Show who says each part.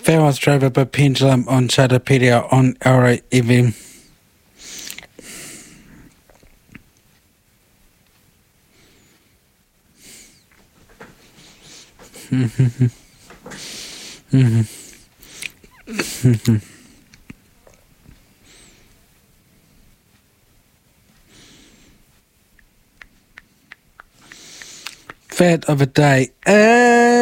Speaker 1: Ferris driver by pendulum on Chatapedia on our EV. Fat of a day.